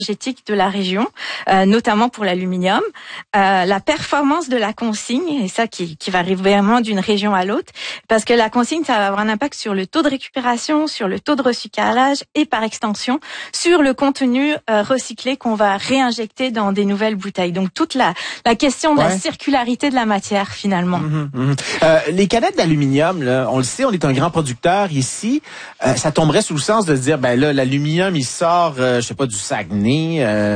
énergétique de la région, notamment pour l'aluminium, la performance de la consigne, et ça qui varie vraiment d'une région à l'autre, parce que la consigne, ça va avoir un impact sur le taux de récupération, sur le taux de recyclage et par extension sur le contenu recyclé qu'on va réinjecter dans des nouvelles bouteilles. Donc toute la question de la circularité de la matière finalement. Les canettes d'aluminium, là, on le sait, on est un grand producteur ici. Ça tomberait sous le sens de se dire, ben là, l'aluminium, il sort, je sais pas, du Saguenay,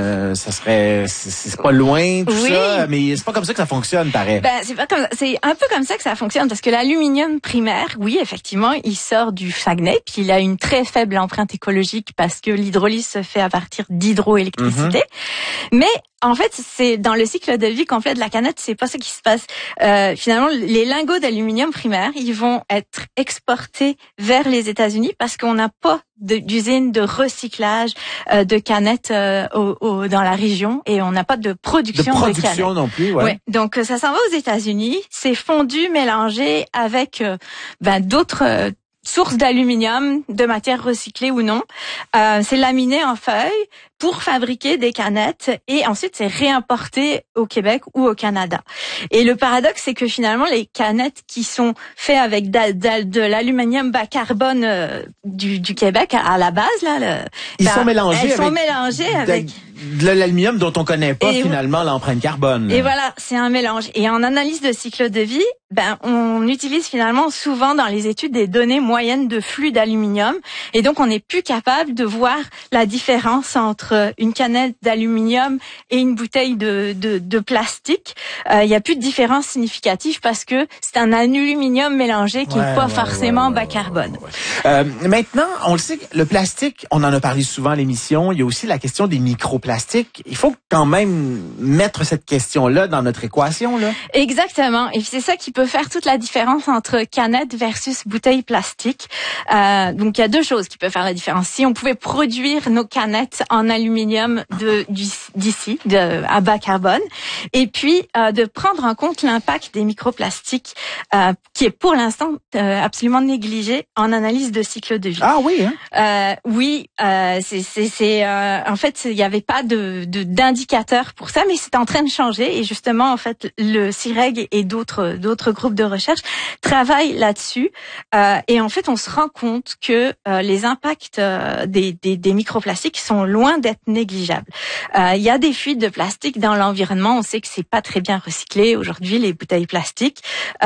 c'est pas loin, tout ça, mais c'est pas comme ça que ça fonctionne, pareil. Ben, c'est un peu comme ça que ça fonctionne, parce que l'aluminium primaire, oui, effectivement, il sort du Saguenay, puis il a une très faible empreinte écologique parce que l'hydrolyse se fait à partir d'hydroélectricité. Mais en fait, c'est dans le cycle de vie complet de la canette, c'est pas ça qui se passe. Finalement, les lingots d'aluminium primaire, ils vont être exportés vers les États-Unis parce qu'on n'a pas d'usine de recyclage de canettes dans la région, et on n'a pas de production de canettes non plus. Ouais. Donc ça s'en va aux États-Unis, c'est fondu, mélangé avec d'autres sources d'aluminium, de matière recyclée ou non. C'est laminé en feuilles pour fabriquer des canettes, et ensuite c'est réimporté au Québec ou au Canada. Et le paradoxe, c'est que finalement les canettes qui sont faites avec de l'aluminium bas carbone du Québec à la base là, ils sont mélangés avec de l'aluminium dont on connaît pas finalement l'empreinte carbone. Et voilà, c'est un mélange. Et en analyse de cycle de vie, on utilise finalement souvent dans les études des données moyennes de flux d'aluminium, et donc on n'est plus capable de voir la différence entre une canette d'aluminium et une bouteille de plastique. Il y a plus de différence significative parce que c'est un aluminium mélangé qui est pas forcément bas carbone. Maintenant, on le sait, le plastique, on en a parlé souvent à l'émission, il y a aussi la question des microplastiques. Il faut quand même mettre cette question-là dans notre équation, là. Exactement. Et c'est ça qui peut faire toute la différence entre canette versus bouteille plastique. Donc il y a deux choses qui peuvent faire la différence. Si on pouvait produire nos canettes en aluminium d'ici, à bas carbone, et puis de prendre en compte l'impact des microplastiques qui est pour l'instant absolument négligé en analyse de cycle de vie. Ah oui, hein? Oui, en fait il n'y avait pas d'indicateur pour ça, mais c'est en train de changer, et justement en fait le CIREG et d'autres groupes de recherche travaillent là-dessus, et en fait on se rend compte que les impacts des microplastiques sont loin d'être négligeables. Il y a des fuites de plastique dans l'environnement, on sait que c'est pas très bien recyclé aujourd'hui les bouteilles plastiques,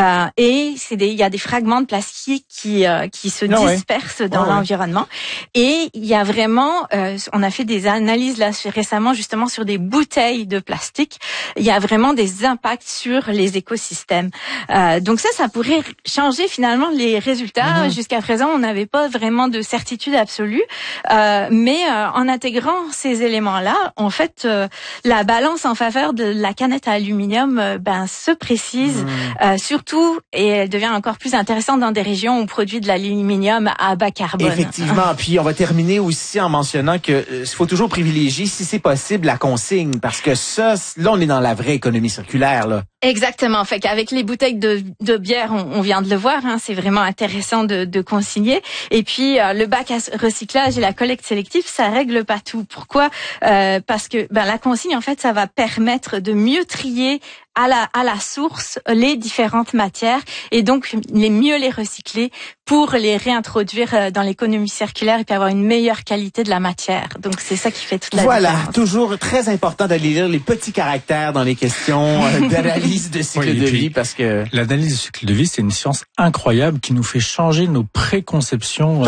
et il y a des fragments de plastique qui se dispersent dans l'environnement, et il y a vraiment on a fait des analyses là récemment justement sur des bouteilles de plastique, il y a vraiment des impacts sur les écosystèmes. Donc ça pourrait changer finalement les résultats. Jusqu'à présent, on n'avait pas vraiment de certitude absolue, mais en intégrant ces éléments-là, en fait, la balance en faveur de la canette à aluminium se précise, surtout, et elle devient encore plus intéressante dans des régions où on produit de l'aluminium à bas carbone. Effectivement. Puis on va terminer aussi en mentionnant que il faut toujours privilégier, si c'est possible, la consigne, parce que ça, là, on est dans la vraie économie circulaire, là. Exactement. Fait qu'avec les bouteilles de bière, on vient de le voir, hein, c'est vraiment intéressant de consigner. Et puis le bac à recyclage et la collecte sélective, ça règle pas tout. Pourquoi? Parce que la consigne, en fait, ça va permettre de mieux trier à la source les différentes matières, et donc mieux les recycler pour les réintroduire dans l'économie circulaire et puis avoir une meilleure qualité de la matière. Donc c'est ça qui fait toute la différence. Voilà, toujours très important d'aller lire les petits caractères dans les questions d'analyse de cycle de vie, parce que l'analyse de cycle de vie, c'est une science incroyable qui nous fait changer nos préconceptions.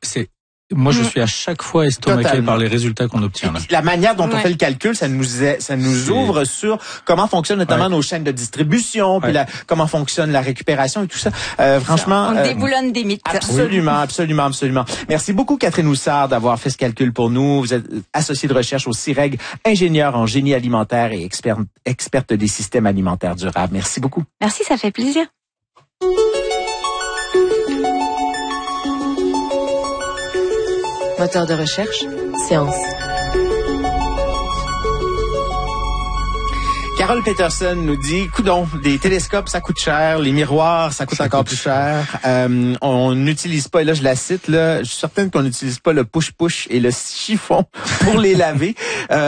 Moi, je suis à chaque fois estomaqué par les résultats qu'on obtient. Là. La manière dont on fait le calcul, ça nous ouvre sur comment fonctionnent notamment nos chaînes de distribution, puis comment fonctionne la récupération et tout ça. Franchement, on déboulonne des mythes. Absolument. Merci beaucoup, Catherine Houssard, d'avoir fait ce calcul pour nous. Vous êtes associée de recherche au CIREG, ingénieure en génie alimentaire et experte des systèmes alimentaires durables. Merci beaucoup. Merci, ça fait plaisir. Moteur de recherche, science. Carole Peterson nous dit, coudonc, des télescopes, ça coûte cher, les miroirs, ça coûte encore plus cher. On n'utilise pas, et là je la cite, là, je suis certaine qu'on n'utilise pas le push-push et le chiffon pour les laver.